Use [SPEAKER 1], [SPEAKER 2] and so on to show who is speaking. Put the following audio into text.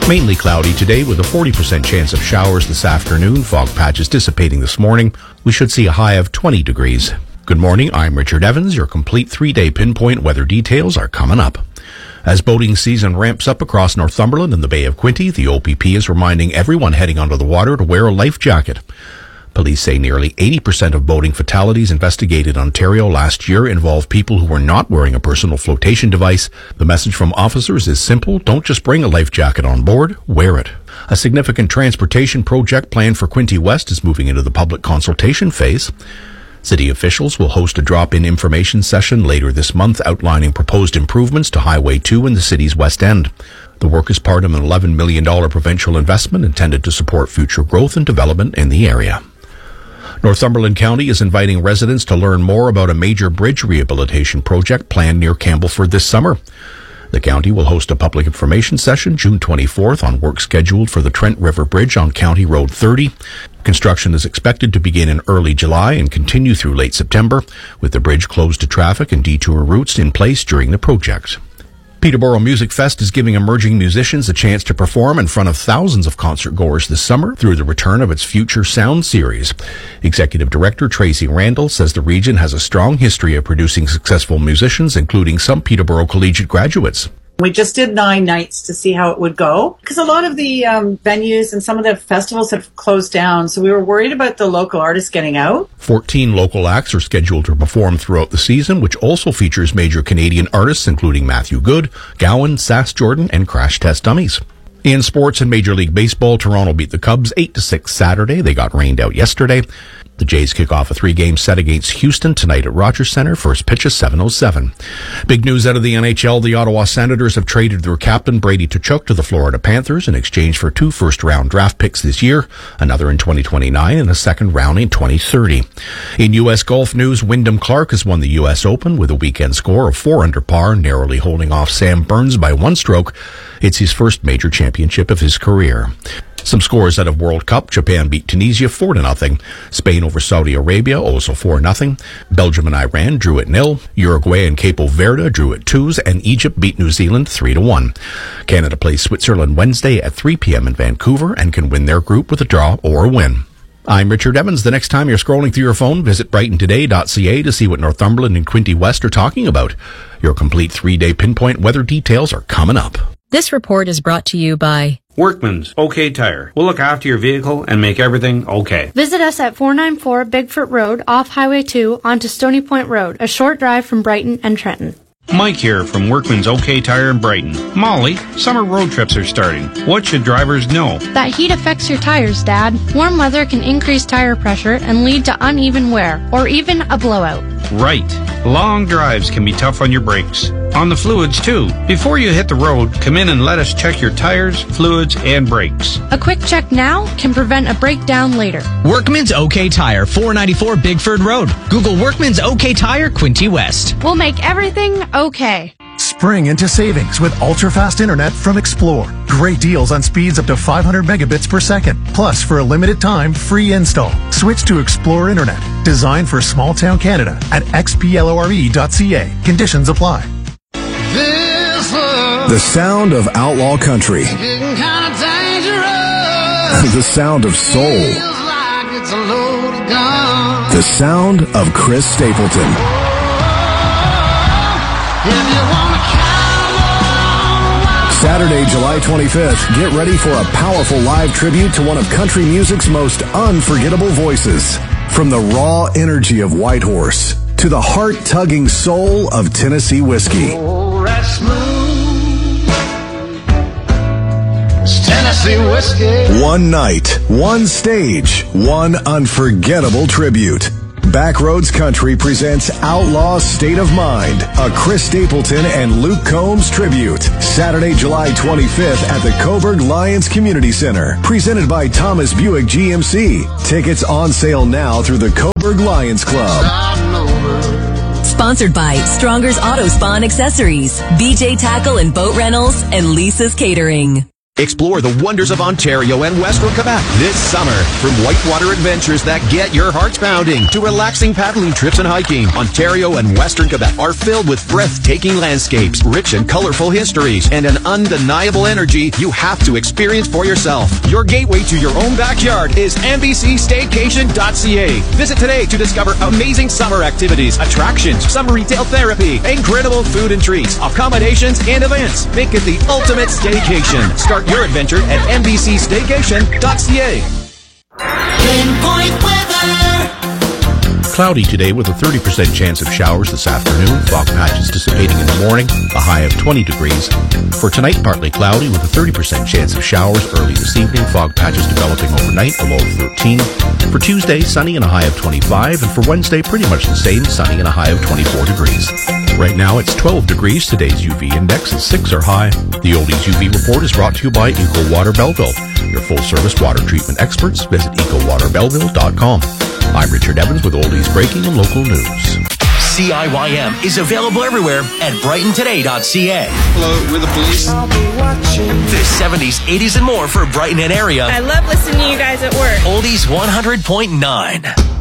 [SPEAKER 1] Mainly cloudy today with a 40% chance of showers this afternoon. Fog patches dissipating this morning. We should see a high of 20 degrees. Good morning, I'm Richard Evans. Your complete 3-day pinpoint weather details are coming up. As boating season ramps up across Northumberland and the Bay of Quinte, the OPP is reminding everyone heading onto the water to wear a life jacket. Police say nearly 80% of boating fatalities investigated in Ontario last year involved people who were not wearing a personal flotation device. The message from officers is simple. Don't just bring a life jacket on board, wear it. A significant transportation project planned for Quinte West is moving into the public consultation phase. City officials will host a drop-in information session later this month outlining proposed improvements to Highway 2 in the city's West End. The work is part of an $11 million provincial investment intended to support future growth and development in the area. Northumberland County is inviting residents to learn more about a major bridge rehabilitation project planned near Campbellford this summer. The county will host a public information session June 24th on work scheduled for the Trent River Bridge on County Road 30. Construction is expected to begin in early July and continue through late September, with the bridge closed to traffic and detour routes in place during the project. Peterborough Music Fest is giving emerging musicians a chance to perform in front of thousands of concert-goers this summer through the return of its Future Sound series. Executive Director Tracy Randall says the region has a strong history of producing successful musicians, including some Peterborough Collegiate graduates.
[SPEAKER 2] We just did 9 nights to see how it would go because a lot of the venues and some of the festivals have closed down. So we were worried about the local artists getting out.
[SPEAKER 1] 14 local acts are scheduled to perform throughout the season, which also features major Canadian artists including Matthew Good, Gowan, Sass Jordan, and Crash Test Dummies. In sports and Major League Baseball, Toronto beat the Cubs 8-6 Saturday. They got rained out yesterday. The Jays kick off a 3-game set against Houston tonight at Rogers Centre. First pitch is 7:07. Big news out of the NHL. The Ottawa Senators have traded their captain Brady Tkachuk to the Florida Panthers in exchange for 2 first-round draft picks this year, another in 2029 and a second round in 2030. In U.S. golf news, Wyndham Clark has won the U.S. Open with a weekend score of 4 under par, narrowly holding off Sam Burns by 1 stroke. It's his first major championship of his career. Some scores out of World Cup. Japan beat Tunisia 4-0. Spain over Saudi Arabia, also 4-0. Belgium and Iran drew at 0. Uruguay and Cape Verde drew at 2s, and Egypt beat New Zealand 3-1. Canada plays Switzerland Wednesday at 3 p.m. in Vancouver and can win their group with a draw or a win. I'm Richard Evans. The next time you're scrolling through your phone, visit brightontoday.ca to see what Northumberland and Quinte West are talking about. Your complete 3-day pinpoint weather details are coming up.
[SPEAKER 3] This report is brought to you by
[SPEAKER 4] Workman's OK Tire. We'll look after your vehicle and make everything okay.
[SPEAKER 5] Visit us at 494 Bigfoot Road off Highway 2 onto Stony Point Road, a short drive from Brighton and Trenton.
[SPEAKER 4] Mike here from Workman's OK Tire in Brighton. Molly, summer road trips are starting. What should drivers know?
[SPEAKER 5] That heat affects your tires, Dad. Warm weather can increase tire pressure and lead to uneven wear, or even a blowout.
[SPEAKER 4] Right. Long drives can be tough on your brakes. On the fluids, too. Before you hit the road, come in and let us check your tires, fluids, and brakes.
[SPEAKER 5] A quick check now can prevent a breakdown later.
[SPEAKER 6] Workman's OK Tire, 494 Bigford Road. Google Workman's OK Tire, Quinte West.
[SPEAKER 5] We'll make everything okay.
[SPEAKER 7] Spring into savings with ultra-fast internet from Explore. Great deals on speeds up to 500 megabits per second. Plus, for a limited time, free install. Switch to Explore Internet. Designed for small-town Canada at xplore.ca. Conditions apply.
[SPEAKER 8] The sound of outlaw country. The sound of soul. The sound of Chris Stapleton. Saturday, July 25th, get ready for a powerful live tribute to one of country music's most unforgettable voices. From the raw energy of Whitehorse to the heart-tugging soul of Tennessee whiskey. Tennessee whiskey. One night, one stage, one unforgettable tribute. Backroads Country presents Outlaw State of Mind, a Chris Stapleton and Luke Combs tribute. Saturday, July 25th at the Coburg Lions Community Center. Presented by Thomas Buick GMC. Tickets on sale now through the Coburg Lions Club.
[SPEAKER 9] Sponsored by Stronger's Auto Spa and Accessories, BJ Tackle and Boat Rentals, and Lisa's Catering. Explore the wonders of Ontario and Western Quebec this summer. From whitewater adventures that get your hearts pounding to relaxing paddling trips and hiking, Ontario and Western Quebec are filled with breathtaking landscapes, rich and colorful histories, and an undeniable energy you have to experience for yourself. Your gateway to your own backyard is NBCStaycation.ca. Visit today to discover amazing summer activities, attractions, summer retail therapy, incredible food and treats, accommodations, and events. Make it the ultimate staycation. Start your adventure at NBCStaycation.ca.
[SPEAKER 10] Pinpoint weather.
[SPEAKER 1] Cloudy today with a 30% chance of showers this afternoon. Fog patches dissipating in the morning, a high of 20 degrees. For tonight, partly cloudy with a 30% chance of showers early this evening. Fog patches developing overnight, a low of 13. For Tuesday, sunny and a high of 25. And for Wednesday, pretty much the same, sunny and a high of 24 degrees. Right now, it's 12 degrees. Today's UV index is 6 or high. The Oldies UV report is brought to you by Eco Water Belleville. Your full-service water treatment experts. Visit ecowaterbelleville.com. I'm Richard Evans with Oldies Breaking and Local News.
[SPEAKER 11] CIYM is available everywhere at brightontoday.ca.
[SPEAKER 12] Hello, we're the police.
[SPEAKER 11] The 70s, 80s, and more for Brighton and area.
[SPEAKER 13] I love listening to you guys at work.
[SPEAKER 11] Oldies 100.9.